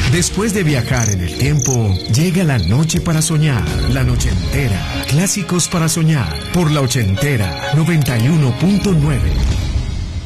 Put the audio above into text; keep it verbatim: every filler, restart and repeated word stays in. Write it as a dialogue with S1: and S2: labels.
S1: Después de viajar en el tiempo, llega la noche para soñar. La noche entera. Clásicos para soñar. Por la ochentera noventa y uno punto nueve.